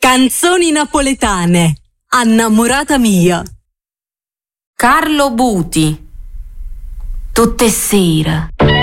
Canzoni napoletane. Annamorata mia. Carlo Buti. Tutte sera.